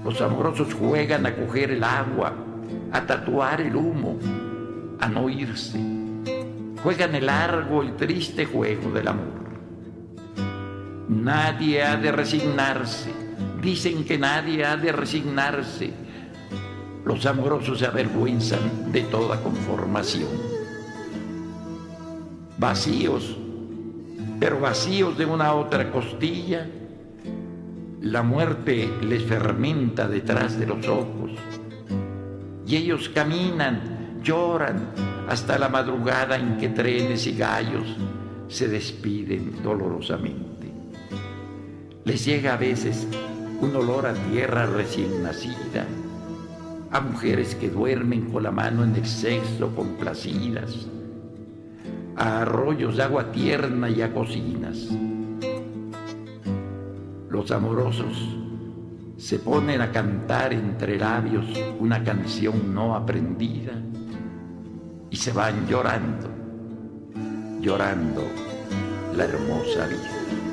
Los amorosos juegan a coger el agua, a tatuar el humo, a no irse. Juegan el largo y triste juego del amor. Nadie ha de resignarse. Dicen que nadie ha de resignarse. Los amorosos se avergüenzan de toda conformación. Vacíos, pero vacíos de una otra costilla, la muerte les fermenta detrás de los ojos. Y ellos caminan, lloran, hasta la madrugada en que trenes y gallos se despiden dolorosamente. Les llega a veces un olor a tierra recién nacida, a mujeres que duermen con la mano en el sexo complacidas, a arroyos de agua tierna y a cocinas. Los amorosos se ponen a cantar entre labios una canción no aprendida y se van llorando, llorando la hermosa vida.